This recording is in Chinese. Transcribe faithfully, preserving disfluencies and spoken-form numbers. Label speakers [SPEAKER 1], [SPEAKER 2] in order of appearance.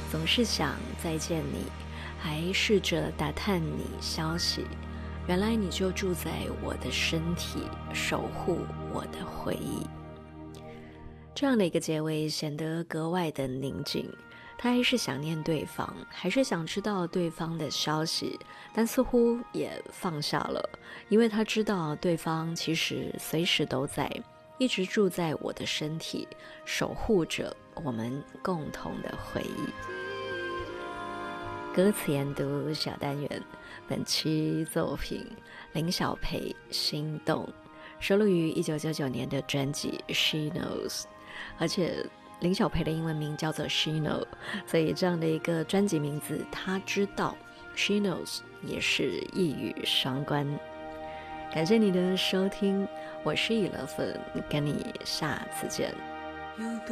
[SPEAKER 1] 总是想再见你，还试着打探你消息，原来你就住在我的身体，守护我的回忆。这样的一个结尾显得格外的宁静，他还是想念对方，还是想知道对方的消息，但似乎也放下了，因为他知道对方其实随时都在，一直住在我的身体，守护着我们共同的回忆。歌词研读小单元，本期作品林小培《心动》，收录于一九九九年的专辑 She Knows， 而且林小培的英文名叫做 She Know， 所以这样的一个专辑名字他知道 She Knows 也是一语双关。感谢你的收听，我是以乐芬，跟你下次见。